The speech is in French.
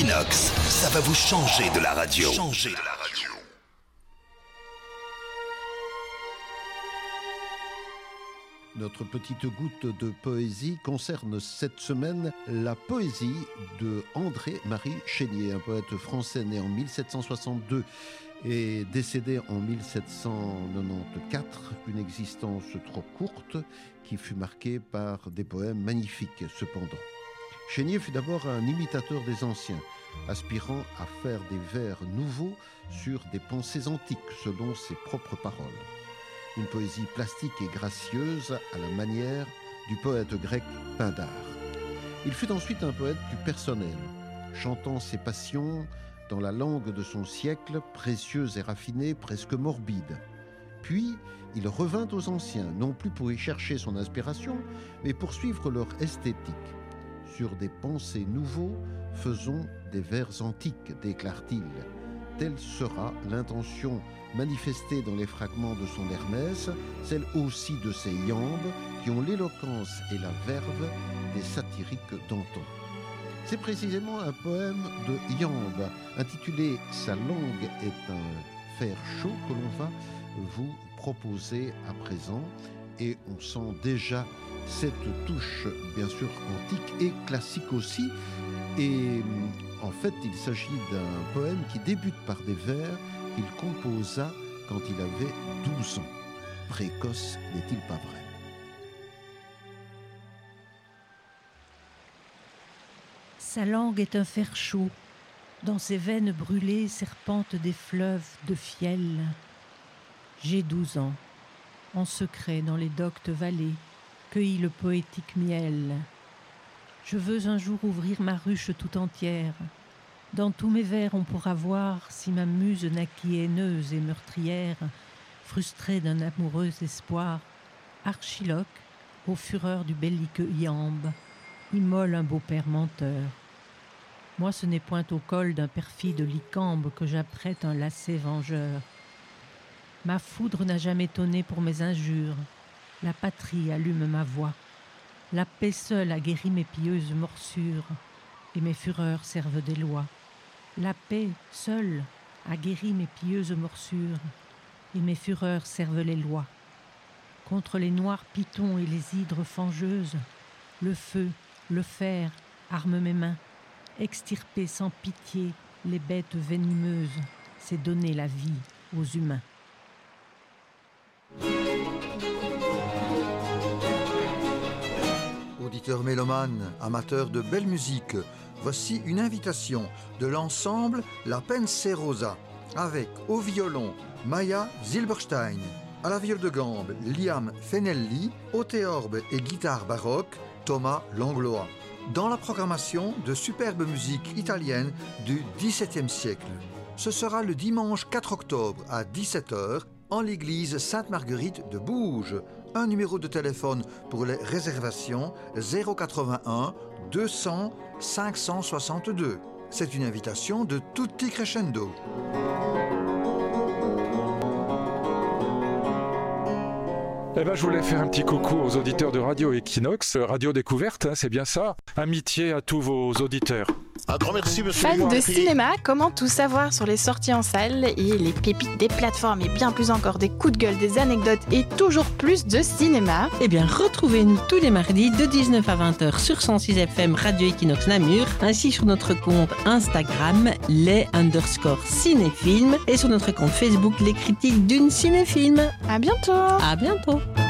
Equinox, ça va vous changer de la radio. Notre petite goutte de poésie concerne cette semaine la poésie de André-Marie Chénier, un poète français né en 1762 et décédé en 1794, une existence trop courte qui fut marquée par des poèmes magnifiques cependant. Chénier fut d'abord un imitateur des anciens, aspirant à faire des vers nouveaux sur des pensées antiques selon ses propres paroles. Une poésie plastique et gracieuse à la manière du poète grec Pindare. Il fut ensuite un poète plus personnel, chantant ses passions dans la langue de son siècle, précieuse et raffinée, presque morbide. Puis, il revint aux anciens, non plus pour y chercher son inspiration, mais pour suivre leur esthétique. Sur des pensées nouveaux, faisons des vers antiques, déclare-t-il. Telle sera l'intention manifestée dans les fragments de son Hermès, celle aussi de ses iambes, qui ont l'éloquence et la verve des satiriques d'antan. C'est précisément un poème de Iambes, intitulé « Sa langue est un fer chaud » que l'on va vous proposer à présent. Et on sent déjà cette touche, bien sûr, antique et classique aussi. Et en fait, il s'agit d'un poème qui débute par des vers qu'il composa quand il avait 12 ans. Précoce, n'est-il pas vrai? Sa langue est un fer chaud. Dans ses veines brûlées serpentent des fleuves de fiel. J'ai 12 ans. En secret dans les doctes vallées, cueillis le poétique miel. Je veux un jour ouvrir ma ruche tout entière. Dans tous mes vers on pourra voir si ma muse naquit haineuse et meurtrière, frustrée d'un amoureux espoir. Archiloque, aux fureurs du belliqueux Iambe, immole un beau-père menteur. Moi ce n'est point au col d'un perfide Lycambe que j'apprête un lacet vengeur. Ma foudre n'a jamais tonné pour mes injures, la patrie allume ma voix. La paix seule a guéri mes pieuses morsures, et mes fureurs servent des lois. La paix seule a guéri mes pieuses morsures, et mes fureurs servent les lois. Contre les noirs pitons et les hydres fangeuses, le feu, le fer, arment mes mains. Extirper sans pitié les bêtes venimeuses, c'est donner la vie aux humains. Auditeurs mélomanes, amateurs de belle musique, voici une invitation de l'ensemble La Penserosa, avec au violon Maya Zilberstein, à la viole de gambe Liam Fenelli, au théorbe et guitare baroque Thomas Langlois, dans la programmation de superbe musique italienne du XVIIe siècle. Ce sera le dimanche 4 octobre à 17h en l'église Sainte-Marguerite de Bourges. Un numéro de téléphone pour les réservations 081 200 562. C'est une invitation de Tutti Crescendo. Eh ben, je voulais faire un petit coucou aux auditeurs de Radio Equinox, Radio Découverte, c'est bien ça. Amitié à tous vos auditeurs. Un grand merci, monsieur. Fan de cinéma, comment tout savoir sur les sorties en salle et les pépites des plateformes et bien plus encore, des coups de gueule, des anecdotes et toujours plus de cinéma? Eh bien, retrouvez-nous tous les mardis de 19 à 20h sur 106 FM Radio Equinox Namur, ainsi sur notre compte Instagram, les_cinéphiles, et sur notre compte Facebook, les critiques d'une cinéfilm. À bientôt. À bientôt.